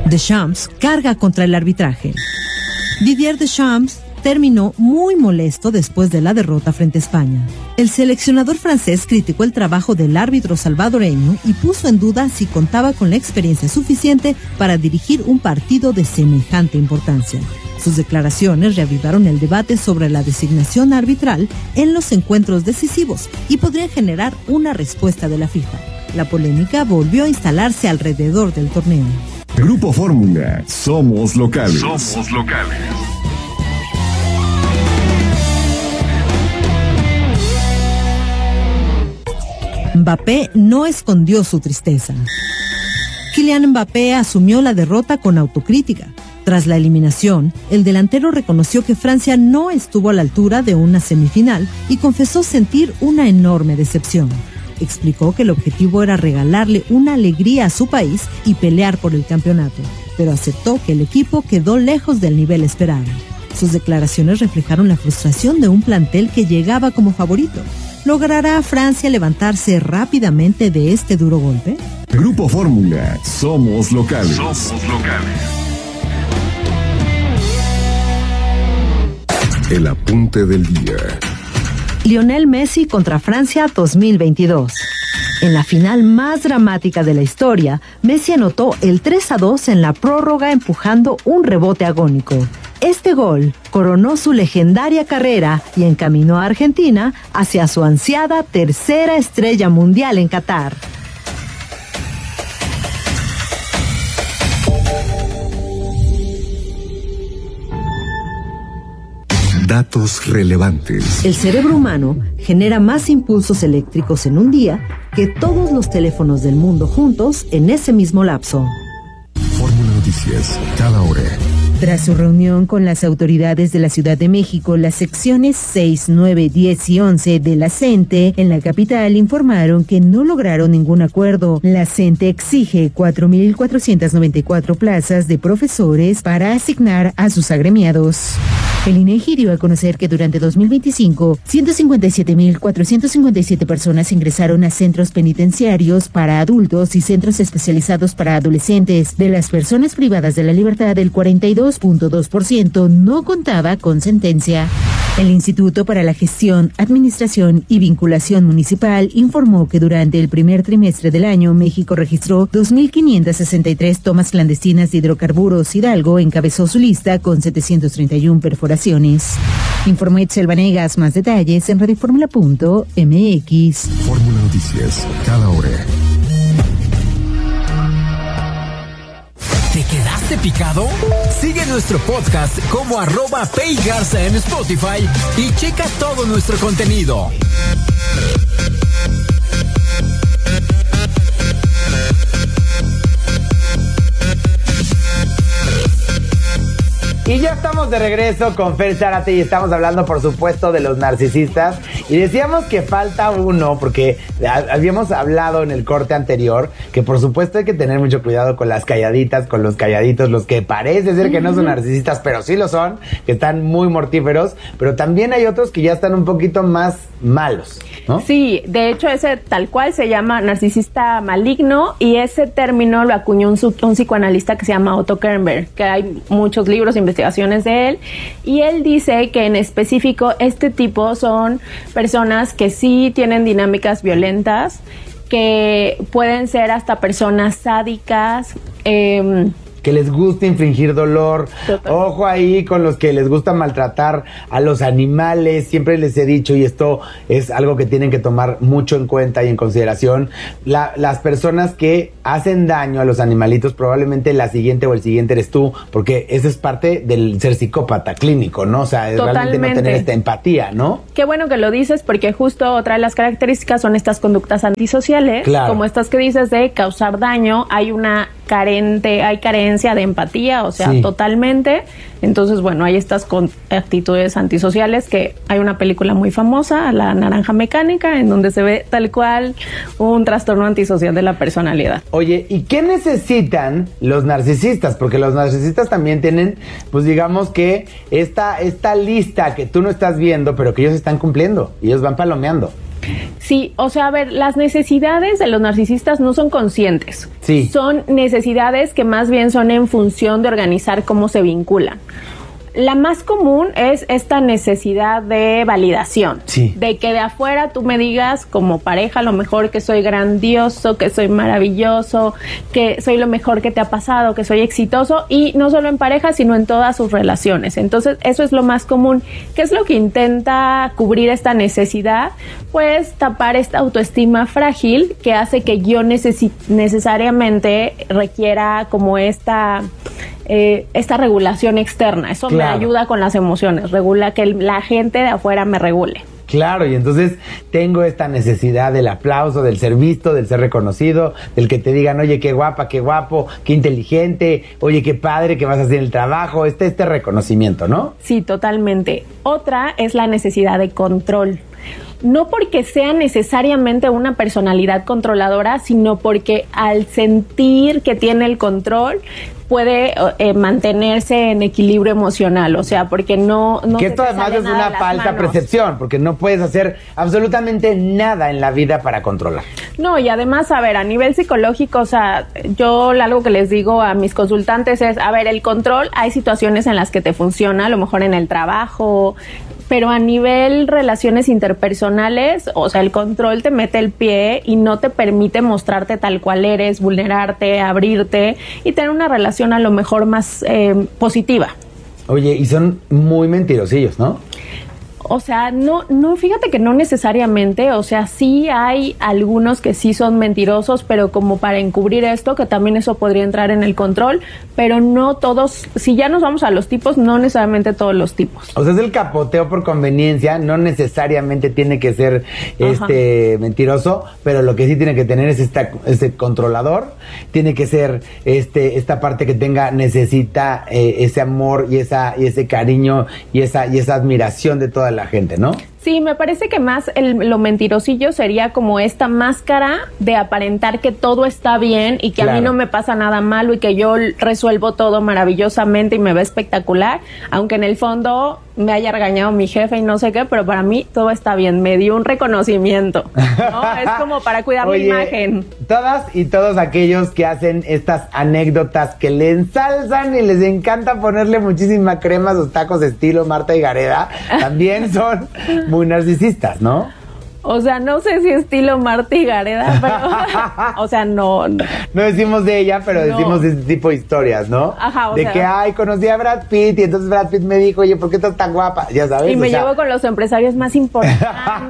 Deschamps carga contra el arbitraje. Didier Deschamps terminó muy molesto después de la derrota frente a España. El seleccionador francés criticó el trabajo del árbitro salvadoreño y puso en duda si contaba con la experiencia suficiente para dirigir un partido de semejante importancia. Sus declaraciones reavivaron el debate sobre la designación arbitral en los encuentros decisivos y podrían generar una respuesta de la FIFA. La polémica volvió a instalarse alrededor del torneo. Grupo Fórmula, somos locales. Somos locales. Mbappé no escondió su tristeza. Kylian Mbappé asumió la derrota con autocrítica. Tras la eliminación, el delantero reconoció que Francia no estuvo a la altura de una semifinal y confesó sentir una enorme decepción. Explicó que el objetivo era regalarle una alegría a su país y pelear por el campeonato, pero aceptó que el equipo quedó lejos del nivel esperado. Sus declaraciones reflejaron la frustración de un plantel que llegaba como favorito. ¿Logrará Francia levantarse rápidamente de este duro golpe? Grupo Fórmula, somos locales. Somos locales. El apunte del día. Lionel Messi contra Francia 2022. En la final más dramática de la historia, Messi anotó el 3-2 en la prórroga empujando un rebote agónico. Este gol coronó su legendaria carrera y encaminó a Argentina hacia su ansiada tercera estrella mundial en Qatar. Datos relevantes. El cerebro humano genera más impulsos eléctricos en un día que todos los teléfonos del mundo juntos en ese mismo lapso. Fórmula Noticias, cada hora. Tras su reunión con las autoridades de la Ciudad de México, las secciones 6, 9, 10 y 11 de la CENTE en la capital informaron que no lograron ningún acuerdo. La CENTE exige 4.494 plazas de profesores para asignar a sus agremiados. El INEGI dio a conocer que durante 2025, 157.457 personas ingresaron a centros penitenciarios para adultos y centros especializados para adolescentes. De las personas privadas de la libertad, el 42.2% no contaba con sentencia. El Instituto para la Gestión, Administración y Vinculación Municipal informó que durante el primer trimestre del año, México registró 2.563 tomas clandestinas de hidrocarburos. Hidalgo encabezó su lista con 731 perforaciones. Informó Itzel Vanegas. Más detalles en radioformula.mx. Fórmula Noticias, cada hora. ¿Te quedaste picado? Sigue nuestro podcast como @PayGarza en Spotify y checa todo nuestro contenido. Y ya estamos de regreso con Fer Zárate y estamos hablando, por supuesto, de los narcisistas. Y decíamos que falta uno, porque habíamos hablado en el corte anterior que, por supuesto, hay que tener mucho cuidado con las calladitas, con los calladitos, los que parece ser que no son narcisistas, pero sí lo son, que están muy mortíferos. Pero también hay otros que ya están un poquito más malos, ¿no? Sí, de hecho, ese tal cual se llama narcisista maligno, y ese término lo acuñó un psicoanalista que se llama Otto Kernberg, que hay muchos libros, investigaciones de él, y él dice que en específico este tipo son personas que sí tienen dinámicas violentas, que pueden ser hasta personas sádicas, que les gusta infligir dolor. Total. Ojo ahí con los que les gusta maltratar a los animales. Siempre les he dicho, y esto es algo que tienen que tomar mucho en cuenta y en consideración, las personas que hacen daño a los animalitos, probablemente la siguiente o el siguiente eres tú, porque esa es parte del ser psicópata clínico, ¿no? O sea, es realmente no tener esta empatía, ¿no? Qué bueno que lo dices, porque justo otra de las características son estas conductas antisociales, claro, como estas que dices de causar daño. Hay carencia de empatía, o sea, sí, totalmente. Entonces, bueno, hay estas actitudes antisociales, que hay una película muy famosa, La Naranja Mecánica, en donde se ve tal cual un trastorno antisocial de la personalidad. Oye, ¿y qué necesitan los narcisistas? Porque los narcisistas también tienen, pues digamos que esta lista que tú no estás viendo, pero que ellos están cumpliendo, y ellos van palomeando. Sí, o sea, a ver, las necesidades de los narcisistas no son conscientes. Sí. Son necesidades que más bien son en función de organizar cómo se vinculan. La más común es esta necesidad de validación, sí, de que de afuera tú me digas como pareja a lo mejor que soy grandioso, que soy maravilloso, que soy lo mejor que te ha pasado, que soy exitoso, y no solo en pareja, sino en todas sus relaciones. Entonces, eso es lo más común. ¿Qué es lo que intenta cubrir esta necesidad? Pues tapar esta autoestima frágil que hace que yo necesariamente requiera como esta regulación externa. Eso me ayuda con las emociones, regula que la gente de afuera me regule. Claro, y entonces tengo esta necesidad del aplauso, del ser visto, del ser reconocido, del que te digan, oye, qué guapa, qué guapo, qué inteligente, oye, qué padre que vas a hacer el trabajo, este reconocimiento, ¿no? Sí, totalmente. Otra es la necesidad de control. No porque sea necesariamente una personalidad controladora, sino porque al sentir que tiene el control puede mantenerse en equilibrio emocional, o sea, porque no que esto además es una falsa percepción, porque no puedes hacer absolutamente nada en la vida para controlar. No, y además, a ver, a nivel psicológico, o sea, yo algo que les digo a mis consultantes es, a ver, el control, hay situaciones en las que te funciona, a lo mejor en el trabajo, pero a nivel relaciones interpersonales, o sea, el control te mete el pie y no te permite mostrarte tal cual eres, vulnerarte, abrirte y tener una relación a lo mejor más positiva. Oye, y son muy mentirosillos, ¿no? O sea, no, fíjate que no necesariamente, o sea, sí hay algunos que sí son mentirosos, pero como para encubrir esto, que también eso podría entrar en el control, pero no todos, si ya nos vamos a los tipos, no necesariamente todos los tipos. O sea, es el capoteo por conveniencia, no necesariamente tiene que ser mentiroso, pero lo que sí tiene que tener es este controlador, tiene que ser esta parte que necesita ese amor y ese cariño y esa admiración de toda la gente, ¿no? Sí, me parece que más lo mentirosillo sería como esta máscara de aparentar que todo está bien y que a mí no me pasa nada malo y que yo resuelvo todo maravillosamente y me ve espectacular, aunque en el fondo me haya regañado mi jefe y no sé qué, pero para mí todo está bien, me dio un reconocimiento, ¿no? Es como para cuidar mi imagen. Todas y todos aquellos que hacen estas anécdotas que le ensalzan y les encanta ponerle muchísima crema a sus tacos estilo Marta y Gareda, también son muy narcisistas, ¿no? O sea, no sé si estilo Marta y Gareda, pero, o sea, no. No decimos de ella, pero decimos de este tipo de historias, ¿no? Ajá, de que, conocí a Brad Pitt y entonces Brad Pitt me dijo, oye, ¿por qué estás tan guapa? Ya sabes. Y me llevo con los empresarios más importantes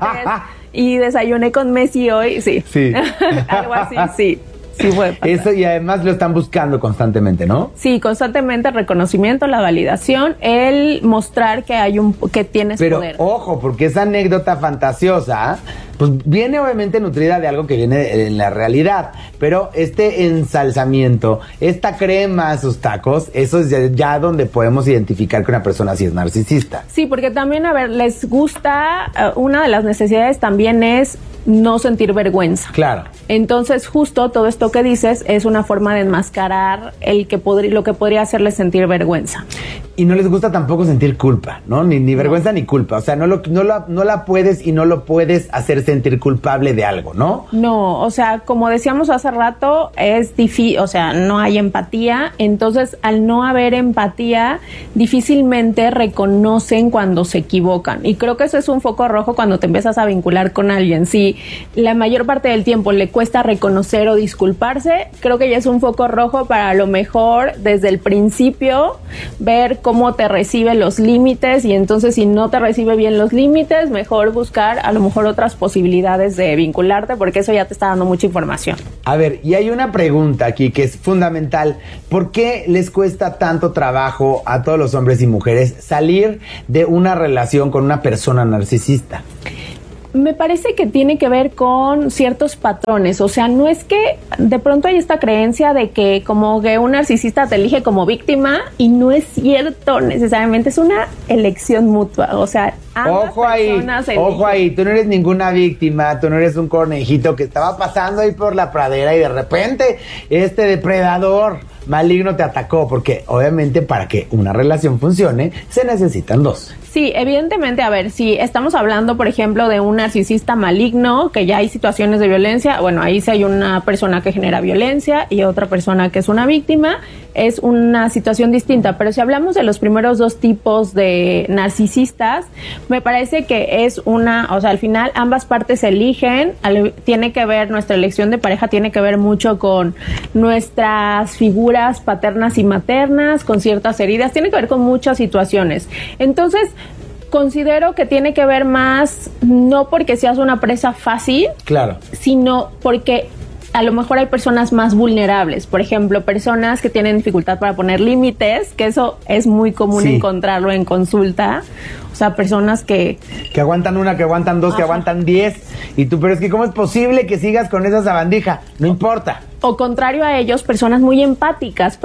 y desayuné con Messi hoy, sí. Algo así, sí. Sí puede pasar. Eso, y además lo están buscando constantemente, ¿no? Sí, constantemente el reconocimiento, la validación, el mostrar que que tienes poder. Pero ojo, porque esa anécdota fantasiosa, pues viene obviamente nutrida de algo que viene en la realidad, pero este ensalzamiento, esta crema a sus tacos, eso es ya donde podemos identificar que una persona sí es narcisista. Sí, porque también, a ver, les gusta, una de las necesidades también es no sentir vergüenza. Claro. Entonces, justo todo esto que dices es una forma de enmascarar lo que podría hacerles sentir vergüenza. Y no les gusta tampoco sentir culpa, ¿no? Ni vergüenza ni culpa. O sea, no la puedes y no lo puedes hacer sentir culpable de algo, ¿no? No, o sea, como decíamos hace rato, es difícil, o sea, no hay empatía. Entonces, al no haber empatía, difícilmente reconocen cuando se equivocan. Y creo que eso es un foco rojo cuando te empiezas a vincular con alguien. Si la mayor parte del tiempo le cuesta reconocer o disculparse, creo que ya es un foco rojo para a lo mejor desde el principio ver cómo te recibe los límites, y entonces si no te recibe bien los límites, mejor buscar a lo mejor otras posibilidades de vincularte, porque eso ya te está dando mucha información. A ver, y hay una pregunta aquí que es fundamental. ¿Por qué les cuesta tanto trabajo a todos los hombres y mujeres salir de una relación con una persona narcisista? Me parece que tiene que ver con ciertos patrones, o sea, no es que de pronto hay esta creencia de que como que un narcisista te elige como víctima, y no es cierto necesariamente, es una elección mutua, o sea, ojo ahí, tú no eres ninguna víctima, tú no eres un conejito que estaba pasando ahí por la pradera y de repente este depredador maligno te atacó, porque obviamente para que una relación funcione se necesitan dos. Sí, evidentemente, a ver, si estamos hablando, por ejemplo, de un narcisista maligno, que ya hay situaciones de violencia, bueno, ahí sí hay una persona que genera violencia y otra persona que es una víctima, es una situación distinta. Pero si hablamos de los primeros dos tipos de narcisistas, me parece que es al final ambas partes eligen, tiene que ver, nuestra elección de pareja tiene que ver mucho con nuestras figuras paternas y maternas, con ciertas heridas, tiene que ver con muchas situaciones. Entonces, considero que tiene que ver más, no porque seas una presa fácil, claro, sino porque a lo mejor hay personas más vulnerables, por ejemplo, personas que tienen dificultad para poner límites, que eso es muy común encontrarlo en consulta. O sea, personas que aguantan una, que aguantan dos, que aguantan 10. Y tú, pero es que ¿cómo es posible que sigas con esa sabandija? No importa. O contrario a ellos, personas muy empáticas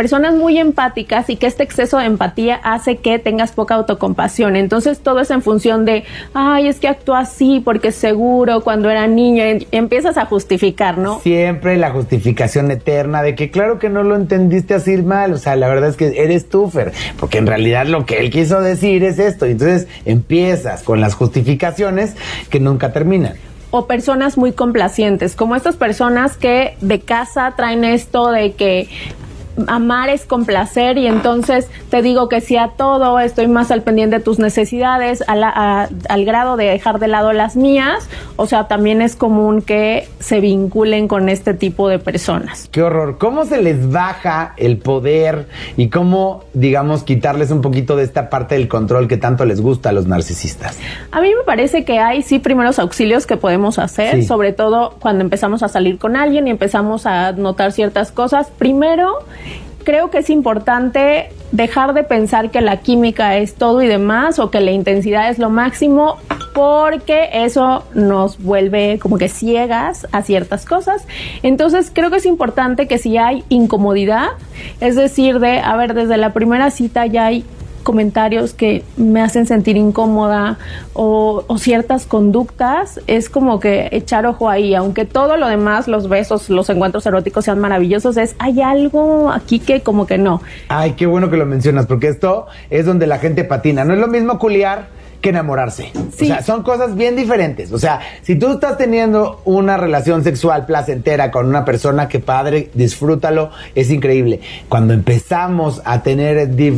y que este exceso de empatía hace que tengas poca autocompasión. Entonces todo es en función de, ay, es que actúa así porque seguro cuando era niño, y empiezas a justificar, ¿no? Siempre la justificación eterna de que claro que no lo entendiste así mal, o sea, la verdad es que eres tú, Fer, porque en realidad lo que él quiso decir es esto, y entonces empiezas con las justificaciones que nunca terminan. O personas muy complacientes, como estas personas que de casa traen esto de que amar es complacer y entonces te digo que sí a todo, estoy más al pendiente de tus necesidades, al grado de dejar de lado las mías. O sea, también es común que se vinculen con este tipo de personas. ¡Qué horror! ¿Cómo se les baja el poder y cómo, digamos, quitarles un poquito de esta parte del control que tanto les gusta a los narcisistas? A mí me parece que hay primeros auxilios que podemos hacer, sobre todo cuando empezamos a salir con alguien y empezamos a notar ciertas cosas. Primero, creo que es importante dejar de pensar que la química es todo y demás, o que la intensidad es lo máximo, porque eso nos vuelve como que ciegas a ciertas cosas. Entonces creo que es importante que si hay incomodidad, es decir, desde la primera cita ya hay comentarios que me hacen sentir incómoda o ciertas conductas, es como que echar ojo ahí, aunque todo lo demás, los besos, los encuentros eróticos sean maravillosos, hay algo aquí que como que no. Ay, qué bueno que lo mencionas, porque esto es donde la gente patina. No es lo mismo culiar que enamorarse. Sí. O sea, son cosas bien diferentes. O sea, si tú estás teniendo una relación sexual placentera con una persona, que padre, disfrútalo, es increíble. Cuando empezamos a tener,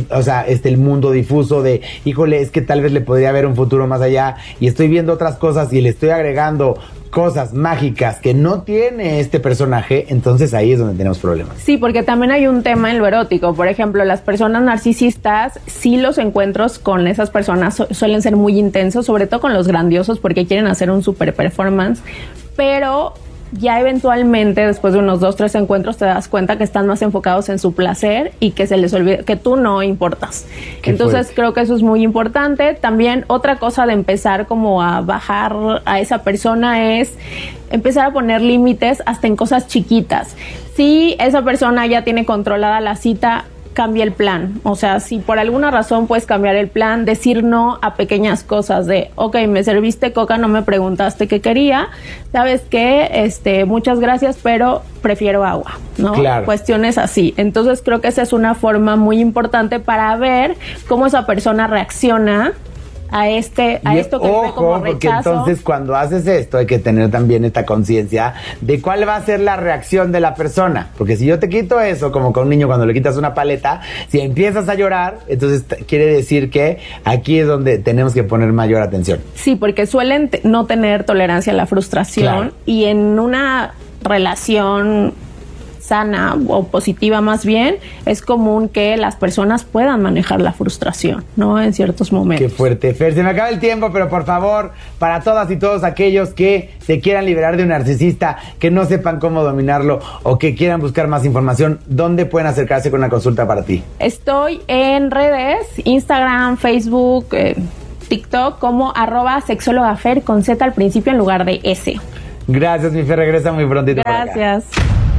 el mundo difuso de, híjole, es que tal vez le podría haber un futuro más allá y estoy viendo otras cosas y le estoy agregando cosas mágicas que no tiene este personaje, entonces ahí es donde tenemos problemas. Sí, porque también hay un tema en lo erótico. Por ejemplo, las personas narcisistas, sí, los encuentros con esas personas suelen ser muy intensos, sobre todo con los grandiosos, porque quieren hacer un super performance, pero ya eventualmente, después de unos 2-3 encuentros, te das cuenta que están más enfocados en su placer y que se les olvida, que tú no importas. Entonces creo que eso es muy importante. También otra cosa de empezar como a bajar a esa persona es empezar a poner límites hasta en cosas chiquitas. Si esa persona ya tiene controlada la cita, cambia el plan. O sea, si por alguna razón puedes cambiar el plan, decir no a pequeñas cosas de, ok, me serviste coca, no me preguntaste qué quería, ¿sabes qué? Muchas gracias, pero prefiero agua, ¿no? Claro. Cuestiones así. Entonces creo que esa es una forma muy importante para ver cómo esa persona reacciona a esto que ve como rechazo. Porque entonces cuando haces esto hay que tener también esta conciencia de cuál va a ser la reacción de la persona, porque si yo te quito eso, como con un niño cuando le quitas una paleta, si empiezas a llorar, entonces quiere decir que aquí es donde tenemos que poner mayor atención. Sí, porque suelen no tener tolerancia a la frustración, claro. Y en una relación sana o positiva más bien, es común que las personas puedan manejar la frustración, ¿no? En ciertos momentos. Qué fuerte, Fer. Se me acaba el tiempo, pero por favor, para todas y todos aquellos que se quieran liberar de un narcisista, que no sepan cómo dominarlo o que quieran buscar más información, ¿dónde pueden acercarse con una consulta para ti? Estoy en redes, Instagram, Facebook, TikTok, como @sexólogafer con Z al principio en lugar de S. Gracias, mi Fer. Regresa muy prontito. Gracias.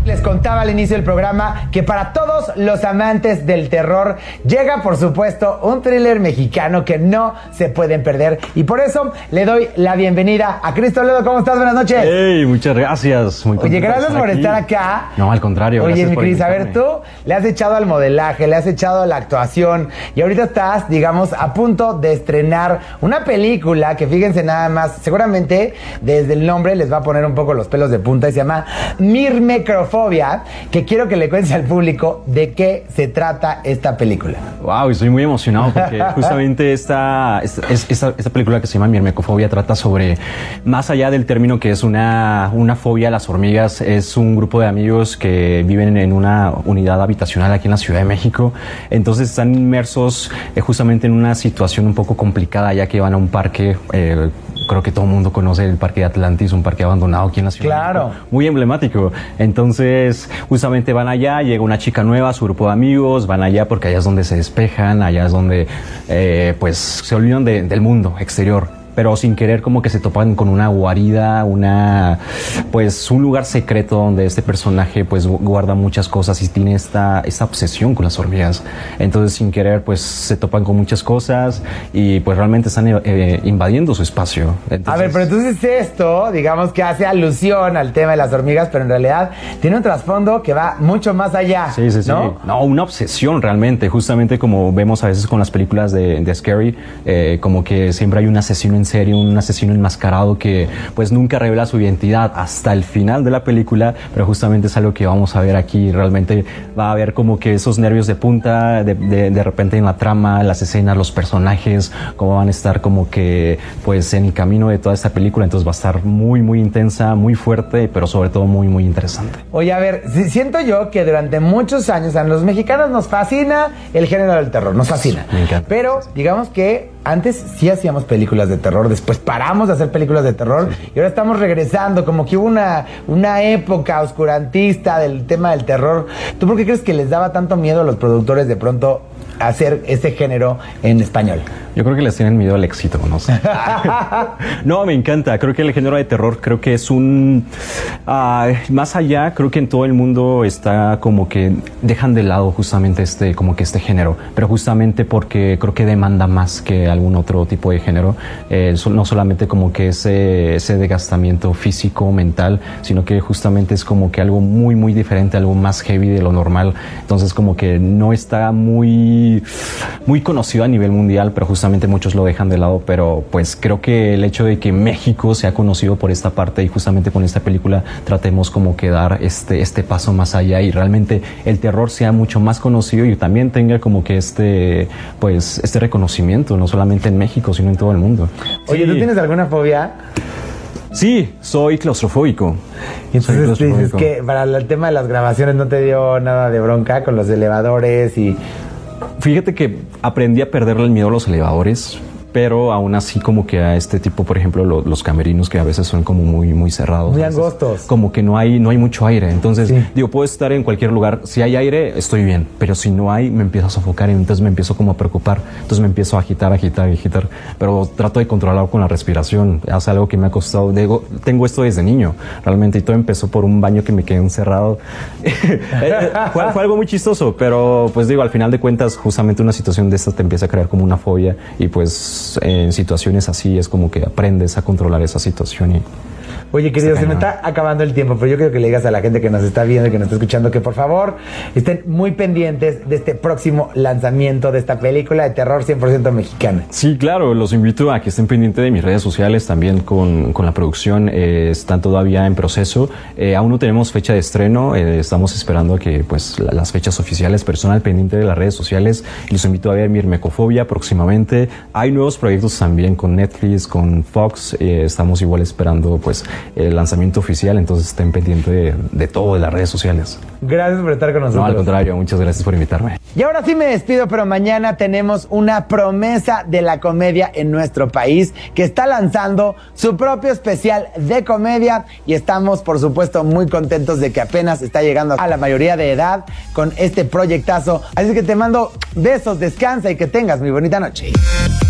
Les contaba al inicio del programa que para todos los amantes del terror llega, por supuesto, un thriller mexicano que no se pueden perder. Y por eso le doy la bienvenida a Cris Toledo. ¿Cómo estás? Buenas noches. Hey, muchas gracias. Muy Oye, gracias por estar acá. No, al contrario. Oye, mi Cris, a invitarme. ver, tú le has echado al modelaje, le has echado a la actuación y ahorita estás, digamos, a punto de estrenar una película que, fíjense nada más, seguramente desde el nombre les va a poner un poco los pelos de punta y se llama Mirmecrofobia, que quiero que le cuentes al público de qué se trata esta película. Wow, estoy muy emocionado porque justamente esta película que se llama Mirmecrofobia trata sobre, más allá del término que es una fobia a las hormigas, es un grupo de amigos que viven en una unidad habitacional aquí en la Ciudad de México. Entonces están inmersos justamente en una situación un poco complicada, ya que van a un parque, creo que todo el mundo conoce el Parque de Atlantis, un parque abandonado aquí en la Ciudad Claro. de México, muy emblemático. Entonces justamente van allá, llega una chica nueva, su grupo de amigos, van allá porque allá es donde se despejan, allá es donde pues se olvidan del mundo exterior. Pero sin querer como que se topan con una guarida, pues un lugar secreto donde este personaje pues guarda muchas cosas y tiene esta obsesión con las hormigas. Entonces sin querer pues se topan con muchas cosas y pues realmente están invadiendo su espacio. Entonces, A ver, pero entonces esto, digamos que hace alusión al tema de las hormigas, pero en realidad tiene un trasfondo que va mucho más allá. Sí, ¿no? No, una obsesión realmente. Justamente como vemos a veces con las películas de Scary, como que siempre hay un asesino en serie, un asesino enmascarado que pues nunca revela su identidad hasta el final de la película, pero justamente es algo que vamos a ver aquí. Realmente va a haber como que esos nervios de punta, de repente en la trama, las escenas, los personajes, cómo van a estar como que pues en el camino de toda esta película. Entonces va a estar muy, muy intensa, muy fuerte, pero sobre todo muy, muy interesante. Oye, a ver, siento yo que durante muchos años a los mexicanos nos fascina el género del terror, nos fascina. Me encanta. Pero digamos que antes sí hacíamos películas de terror, después paramos de hacer películas de terror y ahora estamos regresando, como que hubo una época oscurantista del tema del terror. ¿Tú por qué crees que les daba tanto miedo a los productores de pronto hacer ese género en español? Yo creo que les tienen miedo al éxito, no sé. No, me encanta. Creo que el género de terror, creo que es más allá, creo que en todo el mundo está como que dejan de lado justamente este género, pero justamente porque creo que demanda más que algún otro tipo de género. No solamente como que ese desgastamiento físico, mental, sino que justamente es como que algo muy, muy diferente, algo más heavy de lo normal. Entonces como que no está muy conocido a nivel mundial, pero justamente muchos lo dejan de lado. Pero pues creo que el hecho de que México sea conocido por esta parte y justamente con esta película tratemos como que dar este paso más allá y realmente el terror sea mucho más conocido y también tenga como que este reconocimiento, no solamente en México, sino en todo el mundo. Oye, ¿tú tienes alguna fobia? Sí, soy claustrofóbico. Y entonces tú dices que para el tema de las grabaciones no te dio nada de bronca con los elevadores y... Fíjate que aprendí a perderle el miedo a los elevadores, pero aún así como que a este tipo, por ejemplo, los camerinos que a veces son como muy, muy cerrados. Muy angostos. Como que no hay mucho aire. Entonces, sí. Digo, puedo estar en cualquier lugar. Si hay aire, estoy bien. Pero si no hay, me empiezo a sofocar y entonces me empiezo como a preocupar. Entonces me empiezo a agitar. Pero trato de controlarlo con la respiración. Es algo que me ha costado. Tengo esto desde niño, realmente. Y todo empezó por un baño que me quedé encerrado. fue algo muy chistoso, pero pues digo, al final de cuentas, justamente una situación de esta te empieza a crear como una fobia y pues en situaciones así es como que aprendes a controlar esa situación y... Oye, querido, se me está acabando el tiempo, pero yo quiero que le digas a la gente que nos está viendo y que nos está escuchando que por favor estén muy pendientes de este próximo lanzamiento de esta película de terror 100% mexicana. Sí, claro, los invito a que estén pendientes de mis redes sociales también con la producción. Están todavía en proceso. Aún no tenemos fecha de estreno. Estamos esperando que pues las fechas oficiales, personal pendiente de las redes sociales. Y los invito a ver Mirmecrofobia próximamente. Hay nuevos proyectos también con Netflix, con Fox. Estamos igual esperando pues el lanzamiento oficial, entonces estén pendientes de todo de las redes sociales. Gracias por estar con nosotros. No, al contrario, muchas gracias por invitarme. Y ahora sí me despido, pero mañana tenemos una promesa de la comedia en nuestro país que está lanzando su propio especial de comedia y estamos, por supuesto, muy contentos de que apenas está llegando a la mayoría de edad con este proyectazo. Así que te mando besos, descansa y que tengas muy bonita noche.